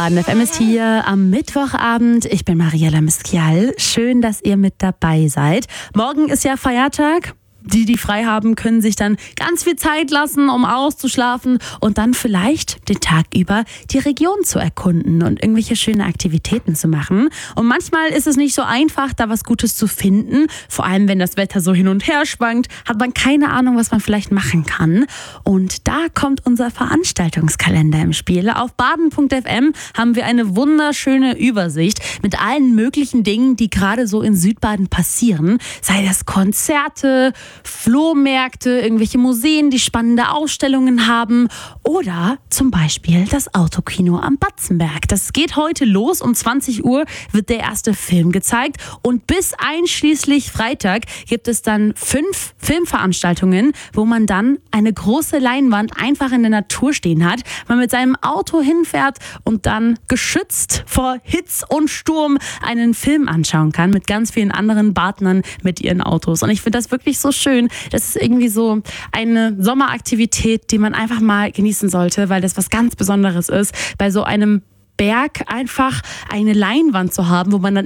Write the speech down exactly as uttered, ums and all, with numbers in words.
Baden F M ist hier am Mittwochabend. Ich bin Mariella Miskial. Schön, dass ihr mit dabei seid. Morgen ist ja Feiertag. Die, die frei haben, können sich dann ganz viel Zeit lassen, um auszuschlafen und dann vielleicht den Tag über die Region zu erkunden und irgendwelche schöne Aktivitäten zu machen. Und manchmal ist es nicht so einfach, da was Gutes zu finden. Vor allem, wenn das Wetter so hin und her schwankt, hat man keine Ahnung, was man vielleicht machen kann. Und da kommt unser Veranstaltungskalender im Spiel. Auf baden punkt f m haben wir eine wunderschöne Übersicht mit allen möglichen Dingen, die gerade so in Südbaden passieren. Sei das Konzerte, Flohmärkte, irgendwelche Museen, die spannende Ausstellungen haben oder zum Beispiel das Autokino am Batzenberg. Das geht heute los. Um zwanzig Uhr wird der erste Film gezeigt und bis einschließlich Freitag gibt es dann fünf Filmveranstaltungen, wo man dann eine große Leinwand einfach in der Natur stehen hat, man mit seinem Auto hinfährt und dann geschützt vor Hitze und Sturm einen Film anschauen kann mit ganz vielen anderen Badnern mit ihren Autos. Und ich finde das wirklich so schön. Das ist irgendwie so eine Sommeraktivität, die man einfach mal genießen sollte, weil das was ganz Besonderes ist, bei so einem Berg einfach eine Leinwand zu haben, wo man dann